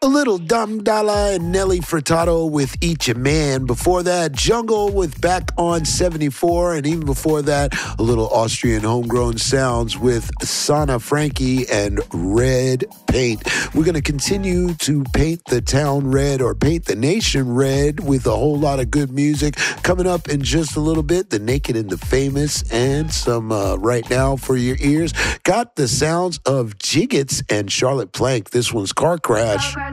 A little Dum Dalla and Nelly Furtado with Eat Your Man. Before that, Jungle with Back on 74. And even before that, a little Austrian homegrown sounds with Sana Frankie and Red Paint. We're going to continue to paint the town red or paint the nation red with a whole lot of good music. Coming up in just a little bit, The Naked and the Famous and some right now for your ears. Got the sounds of Jiggets and Charlotte Plank. This one's Car Crash.